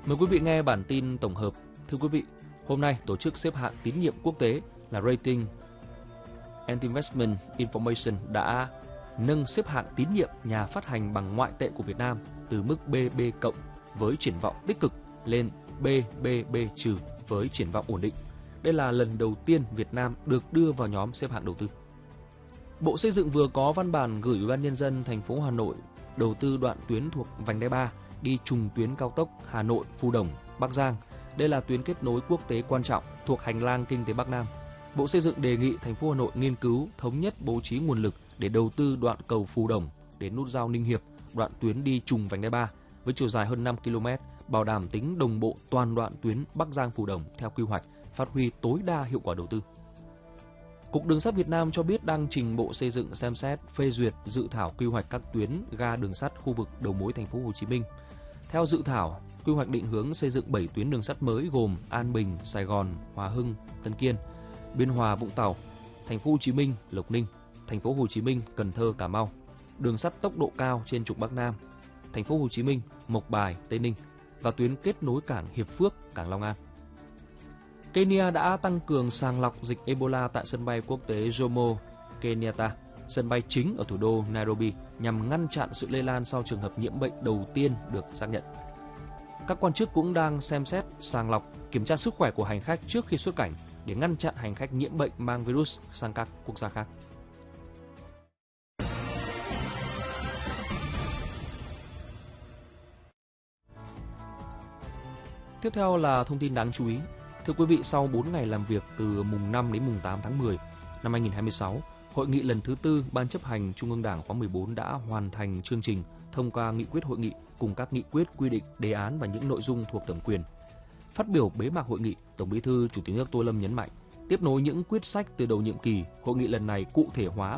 Mời quý vị nghe bản tin tổng hợp. Thưa quý vị, hôm nay tổ chức xếp hạng tín nhiệm quốc tế là Rating and Investment Information đã nâng xếp hạng tín nhiệm nhà phát hành bằng ngoại tệ của Việt Nam từ mức BB+ với triển vọng tích cực lên BBB- với triển vọng ổn định. Đây là lần đầu tiên Việt Nam được đưa vào nhóm xếp hạng đầu tư. Bộ Xây dựng vừa có văn bản gửi Ủy ban Nhân dân thành phố Hà Nội đầu tư đoạn tuyến thuộc vành đai 3 đi trùng tuyến cao tốc Hà Nội - Phú Đồng - Bắc Giang. Đây là tuyến kết nối quốc tế quan trọng thuộc hành lang kinh tế Bắc Nam. Bộ Xây dựng đề nghị thành phố Hà Nội nghiên cứu thống nhất bố trí nguồn lực để đầu tư đoạn cầu Phú Đồng đến nút giao Ninh Hiệp, đoạn tuyến đi trùng vành đai 3 với chiều dài hơn 5 km, bảo đảm tính đồng bộ toàn đoạn tuyến Bắc Giang - Phú Đồng theo quy hoạch, phát huy tối đa hiệu quả đầu tư. Cục Đường sắt Việt Nam cho biết đang trình Bộ Xây dựng xem xét phê duyệt dự thảo quy hoạch các tuyến ga đường sắt khu vực đầu mối thành phố Hồ Chí Minh. Theo dự thảo, quy hoạch định hướng xây dựng 7 tuyến đường sắt mới gồm An Bình, Sài Gòn, Hòa Hưng, Tân Kiên, Biên Hòa, Vũng Tàu, thành phố Hồ Chí Minh, Lộc Ninh, thành phố Hồ Chí Minh, Cần Thơ, Cà Mau, đường sắt tốc độ cao trên trục Bắc Nam, thành phố Hồ Chí Minh, Mộc Bài, Tây Ninh và tuyến kết nối cảng Hiệp Phước, cảng Long An. Kenya đã tăng cường sàng lọc dịch Ebola tại sân bay quốc tế Jomo Kenyatta, sân bay chính ở thủ đô Nairobi, nhằm ngăn chặn sự lây lan sau trường hợp nhiễm bệnh đầu tiên được xác nhận. Các quan chức cũng đang xem xét sàng lọc, kiểm tra sức khỏe của hành khách trước khi xuất cảnh để ngăn chặn hành khách nhiễm bệnh mang virus sang các quốc gia khác. Tiếp theo là thông tin đáng chú ý. Thưa quý vị, sau 4 ngày làm việc từ mùng 5 đến mùng 8 tháng 10 năm 2026, Hội nghị lần thứ 4 Ban chấp hành Trung ương Đảng khóa 14 đã hoàn thành chương trình thông qua nghị quyết hội nghị cùng các nghị quyết, quy định, đề án và những nội dung thuộc thẩm quyền. Phát biểu bế mạc hội nghị, Tổng Bí thư Chủ tịch nước Tô Lâm nhấn mạnh, tiếp nối những quyết sách từ đầu nhiệm kỳ, hội nghị lần này cụ thể hóa